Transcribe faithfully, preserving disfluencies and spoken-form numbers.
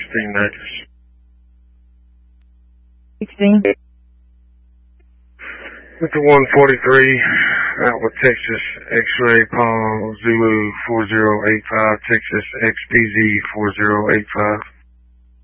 sixteen acres. sixteen. Victor one forty-three, Outlet, Texas, X-ray, Palm, Zulu four zero eight five, Texas, X P Z four zero eight five.